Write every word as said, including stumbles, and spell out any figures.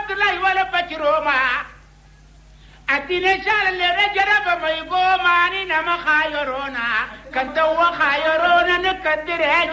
rahmatullahi wala fakiroma atine shalalle rajaraba mai goma ni na makhayorona kan tawa khayorona ne kadire